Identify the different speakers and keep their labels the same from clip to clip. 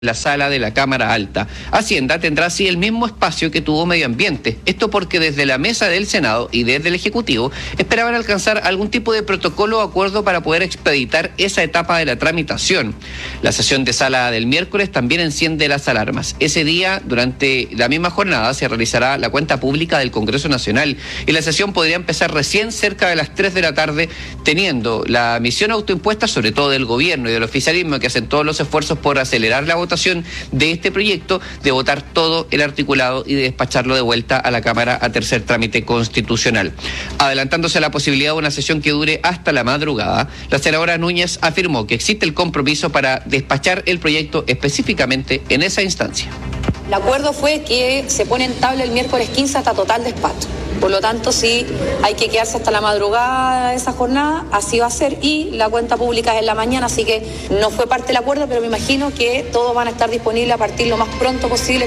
Speaker 1: la sala de la Cámara Alta. Hacienda tendrá así el mismo espacio que tuvo Medio Ambiente. Esto porque desde la mesa del Senado y desde el Ejecutivo esperaban alcanzar algún tipo de protocolo o acuerdo para poder expeditar esa etapa de la tramitación. La sesión de sala del miércoles también enciende las alarmas. Ese día, durante la misma jornada, se realizará la cuenta pública del Congreso Nacional y la sesión podría empezar recién cerca de las 3 de la tarde, teniendo la misión autoimpuesta, sobre todo del gobierno y del oficialismo, que hacen todos los esfuerzos por acelerar la votación de este proyecto, de votar todo el articulado y de despacharlo de vuelta a la Cámara a tercer trámite constitucional. Adelantándose a la posibilidad de una sesión que dure hasta la madrugada, la senadora Núñez afirmó que existe el compromiso para despachar el proyecto específicamente en esa instancia.
Speaker 2: El acuerdo fue que se pone en tabla el miércoles 15 hasta total despacho. Por lo tanto, si hay que quedarse hasta la madrugada de esa jornada, así va a ser, y la cuenta pública es en la mañana, así que no fue parte del acuerdo, pero me imagino que todos van a estar disponibles a partir lo más pronto posible.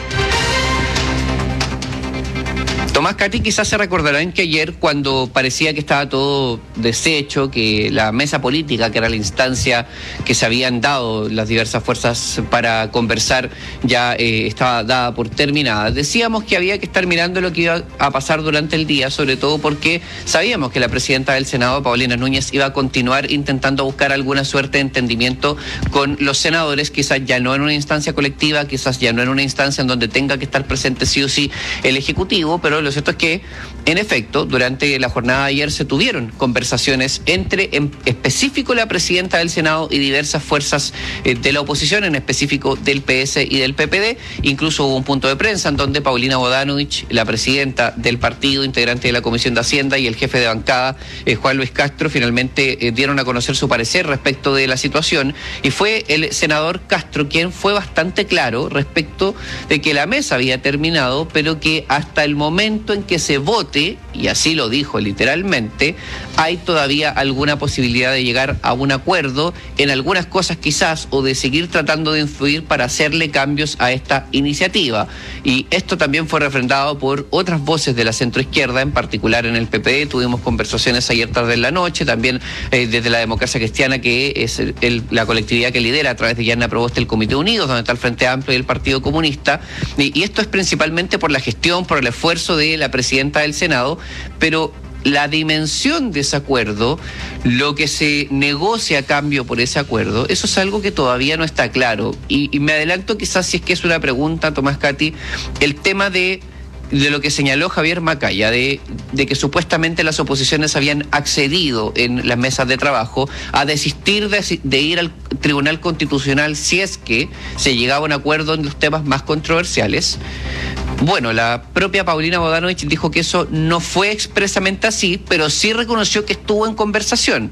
Speaker 1: Tomás, Katy, quizás se recordarán que ayer, cuando parecía que estaba todo deshecho, que la mesa política, que era la instancia que se habían dado las diversas fuerzas para conversar, ya estaba dada por terminada, decíamos que había que estar mirando lo que iba a pasar durante el día, sobre todo porque sabíamos que la presidenta del Senado, Paulina Núñez, iba a continuar intentando buscar alguna suerte de entendimiento con los senadores, quizás ya no en una instancia colectiva, quizás ya no en una instancia en donde tenga que estar presente sí o sí el Ejecutivo, pero lo cierto es que, en efecto, durante la jornada de ayer se tuvieron conversaciones entre, en específico, la presidenta del Senado y diversas fuerzas de la oposición, en específico del PS y del PPD. Incluso hubo un punto de prensa en donde Paulina Bodanovich, la presidenta del partido, integrante de la Comisión de Hacienda, y el jefe de bancada, Juan Luis Castro, finalmente dieron a conocer su parecer respecto de la situación, y fue el senador Castro quien fue bastante claro respecto de que la mesa había terminado, pero que hasta el momento en que se vote, y así lo dijo literalmente, hay todavía alguna posibilidad de llegar a un acuerdo en algunas cosas quizás, o de seguir tratando de influir para hacerle cambios a esta iniciativa. Y esto también fue refrendado por otras voces de la centroizquierda, en particular en el PPD. Tuvimos conversaciones ayer tarde en la noche, también desde la Democracia Cristiana, que es la colectividad que lidera a través de Yanna Proboste el Comité Unidos, donde está el Frente Amplio y el Partido Comunista. Y esto es principalmente por la gestión, por el esfuerzo de la presidenta del Senado, pero la dimensión de ese acuerdo, lo que se negocia a cambio por ese acuerdo, eso es algo que todavía no está claro. Y me adelanto quizás, si es que es una pregunta, Tomás, Katy, el tema de lo que señaló Javier Macaya, de que supuestamente las oposiciones habían accedido en las mesas de trabajo a desistir de ir al Tribunal Constitucional si es que se llegaba a un acuerdo en los temas más controversiales. Bueno, la propia Paulina Bodanovich dijo que eso no fue expresamente así, pero sí reconoció que estuvo en conversación.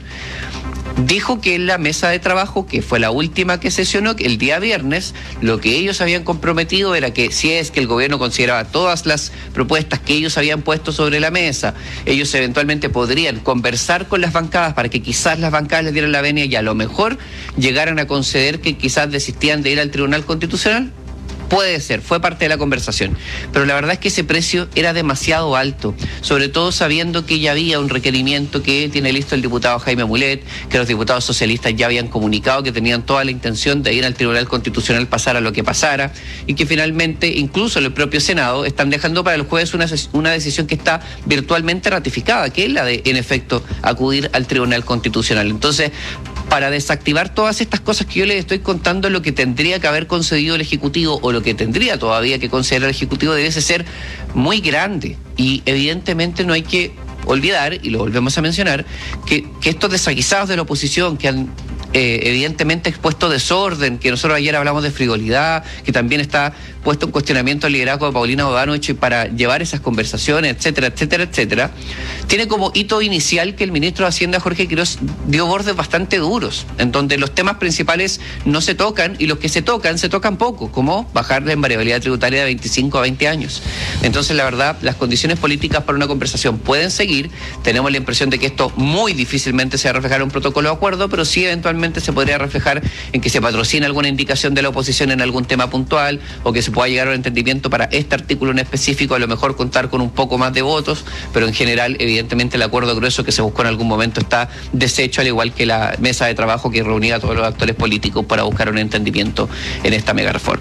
Speaker 1: Dijo que en la mesa de trabajo, que fue la última que sesionó el día viernes, lo que ellos habían comprometido era que si es que el gobierno consideraba todas las propuestas que ellos habían puesto sobre la mesa, ellos eventualmente podrían conversar con las bancadas para que quizás las bancadas les dieran la venia y a lo mejor llegaran a conceder que quizás desistían de ir al Tribunal Constitucional. Puede ser, fue parte de la conversación, pero la verdad es que ese precio era demasiado alto, sobre todo sabiendo que ya había un requerimiento que tiene listo el diputado Jaime Mulet, que los diputados socialistas ya habían comunicado que tenían toda la intención de ir al Tribunal Constitucional pasara lo que pasara, y que finalmente incluso el propio Senado están dejando para el jueves una decisión que está virtualmente ratificada, que es la de, en efecto, acudir al Tribunal Constitucional. Entonces, para desactivar todas estas cosas que yo les estoy contando, lo que tendría que haber concedido el Ejecutivo, o lo que tendría todavía que conceder el Ejecutivo, debe ser muy grande. Y evidentemente no hay que olvidar, y lo volvemos a mencionar, que estos desaguisados de la oposición que han evidentemente expuesto desorden, que nosotros ayer hablamos de frivolidad, que también está puesto en cuestionamiento el liderazgo de Paulina Bodanovich para llevar esas conversaciones, etcétera, etcétera, etcétera, tiene como hito inicial que el ministro de Hacienda, Jorge Quiroz, dio bordes bastante duros, en donde los temas principales no se tocan, y los que se tocan poco, como bajar la invariabilidad tributaria de 25 a 20 años. Entonces, la verdad, las condiciones políticas para una conversación pueden seguir. Tenemos la impresión de que esto muy difícilmente se va a reflejar en un protocolo de acuerdo, pero sí eventualmente eventualmente se podría reflejar en que se patrocine alguna indicación de la oposición en algún tema puntual, o que se pueda llegar a un entendimiento para este artículo en específico, a lo mejor contar con un poco más de votos, pero en general, evidentemente, el acuerdo grueso que se buscó en algún momento está deshecho, al igual que la mesa de trabajo que reunía a todos los actores políticos para buscar un entendimiento en esta mega reforma.